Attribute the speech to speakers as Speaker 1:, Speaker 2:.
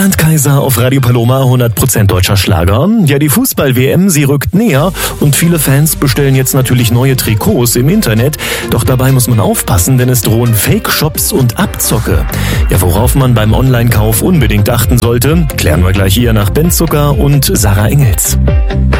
Speaker 1: Bernd Kaiser auf Radio Paloma, 100% deutscher Schlager. Ja, die Fußball-WM, sie rückt näher und viele Fans bestellen jetzt natürlich neue Trikots im Internet. Doch dabei muss man aufpassen, denn es drohen Fake-Shops und Abzocke. Ja, worauf man beim Online-Kauf unbedingt achten sollte, klären wir gleich hier nach Ben Zucker und Sarah Engels.